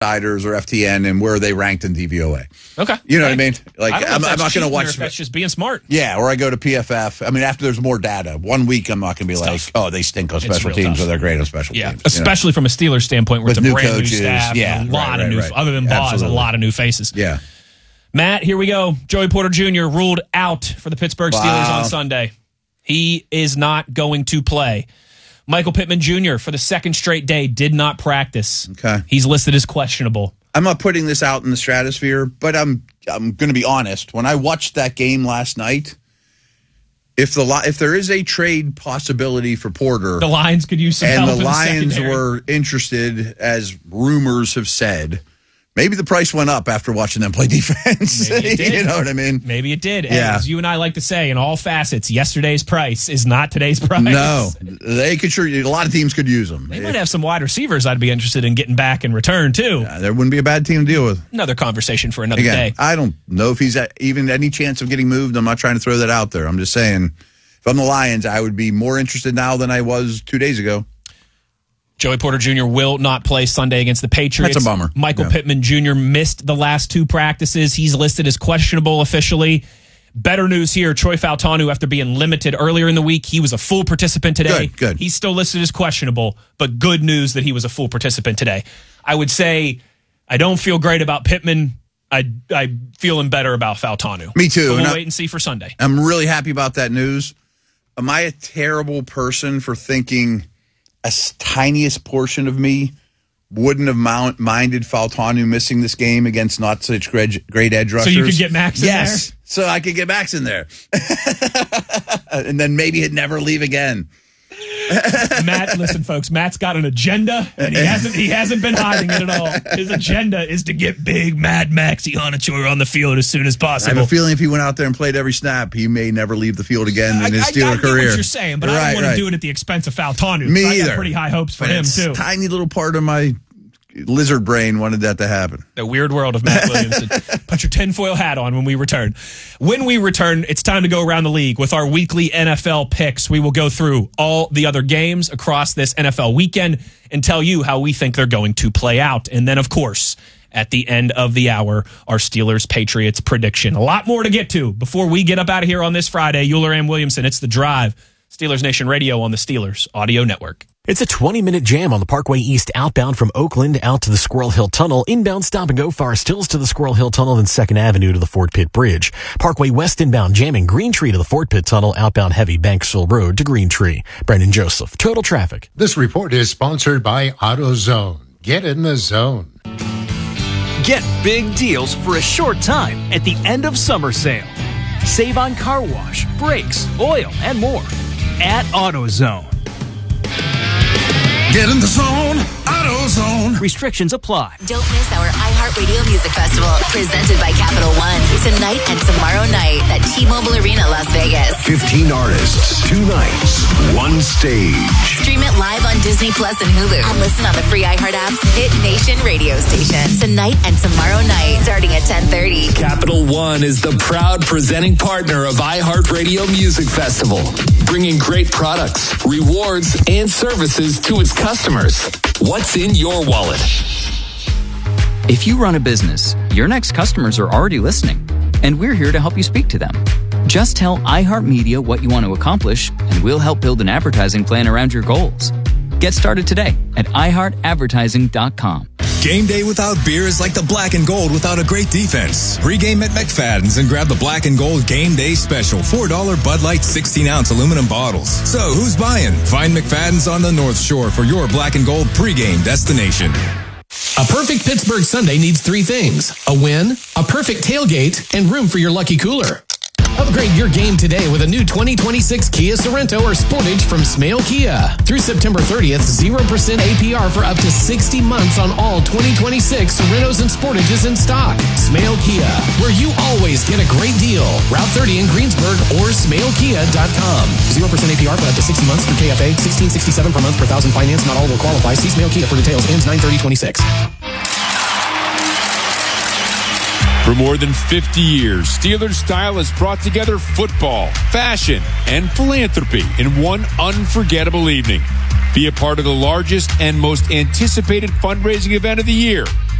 Insiders or FTN and where they ranked in DVOA. Okay. You know what I mean? Like, I'm not going to watch. That's just being smart. Yeah, or I go to PFF. I mean, after there's more data, 1 week I'm not going to be like, oh, they stink on special teams or they're great on special teams. Especially from a Steelers standpoint where it's a brand coaches, new staff. A lot of new, other than Boz, a lot of new faces. Yeah. Matt, here we go. Joey Porter Jr. ruled out for the Pittsburgh Steelers on Sunday. He is not going to play. Michael Pittman Jr. for the second straight day did not practice. Okay. He's listed as questionable. I'm not putting this out in the stratosphere, but I'm going to be honest. When I watched that game last night, if there is a trade possibility for Porter, the Lions could use some help. And the Lions were interested, as rumors have said. Maybe the price went up after watching them play defense. Maybe it did. You know what I mean? Maybe it did. Yeah. As you and I like to say, in all facets, yesterday's price is not today's price. No. They could a lot of teams could use them. They might have some wide receivers I'd be interested in getting back in return, too. Yeah, there wouldn't be a bad team to deal with. Another conversation for another day. I don't know if he's even any chance of getting moved. I'm not trying to throw that out there. I'm just saying, if I'm the Lions, I would be more interested now than I was 2 days ago. Joey Porter Jr. will not play Sunday against the Patriots. That's a bummer. Michael Pittman Jr. missed the last 2 practices. He's listed as questionable officially. Better news here, Troy Fautanu, after being limited earlier in the week, he was a full participant today. Good. He's still listed as questionable, but good news that he was a full participant today. I would say I don't feel great about Pittman. I'm feeling better about Fautanu. Me too. So we'll wait and see for Sunday. I'm really happy about that news. Am I a terrible person for thinking tiniest portion of me wouldn't have minded Fautanu missing this game against not such great edge rushers? So you could get Max in there? Yes, so I could get Max in there. And then maybe he'd never leave again. Matt, listen, folks, Matt's got an agenda, and he hasn't been hiding it at all. His agenda is to get big Mad Maxie Honachur on the field as soon as possible. I have a feeling if he went out there and played every snap, he may never leave the field again in his Steeler career. I get what you're saying, but I don't want to do it at the the of Fautanu. Me I either. got pretty high hopes for him, too. Tiny little part of my lizard brain wanted that to happen. The weird world of Matt Williamson. Put your tinfoil hat on when we return. When we return, it's time to go around the league with our weekly NFL picks. We will go through all the other games across this NFL weekend and tell you how we think they're going to play out. And then, of course, at the end of the hour, our Steelers-Patriots prediction. A lot more to get to before we get up out of here on this Friday. Euler and Williamson, it's The Drive. Steelers Nation Radio on the Steelers Audio Network. It's a 20-minute jam on the Parkway East outbound from Oakland out to the Squirrel Hill Tunnel. Inbound stop and go Forest Hills to the Squirrel Hill Tunnel and 2nd Avenue to the Fort Pitt Bridge. Parkway West inbound jamming Green Tree to the Fort Pitt Tunnel, outbound heavy Banksville Road to Green Tree. Brendan Joseph, Total Traffic. This report is sponsored by AutoZone. Get in the zone. Get big deals for a short time at the end of summer sale. Save on car wash, brakes, oil, and more at AutoZone. Get in the zone, AutoZone. Restrictions apply. Don't miss our iHeartRadio Music Festival, presented by Capital One, tonight and tomorrow night at T-Mobile Arena, Las Vegas. 15 artists, 2 nights, 1 stage. Stream it live on Disney Plus and Hulu, and listen on the free iHeart app's Hit Nation radio station. Tonight and tomorrow night, starting at 10:30. Capital One is the proud presenting partner of iHeartRadio Music Festival, bringing great products, rewards, and services to its customers. What's in your wallet? If you run a business, your next customers are already listening, and we're here to help you speak to them. Just tell iHeartMedia what you want to accomplish, and we'll help build an advertising plan around your goals. Get started today at iHeartAdvertising.com. Game day without beer is like the black and gold without a great defense. Pre-game at McFadden's and grab the black and gold game day special. $4 Bud Light 16-ounce aluminum bottles. So who's buying? Find McFadden's on the North Shore for your black and gold pre-game destination. A perfect Pittsburgh Sunday needs 3 things: a win, a perfect tailgate, and room for your lucky cooler. Upgrade your game today with a new 2026 Kia Sorento or Sportage from Smale Kia. Through September 30th, 0% APR for up to 60 months on all 2026 Sorentos and Sportages in stock. Smale Kia, where you always get a great deal. Route 30 in Greensburg or smalekia.com. 0% APR for up to 60 months through KFA. $16.67 per month per thousand finance. Not all will qualify. See Smale Kia for details. Ends 9/30/26. For more than 50 years, Steelers Style has brought together football, fashion, and philanthropy in one unforgettable evening. Be a part of the largest and most anticipated fundraising event of the year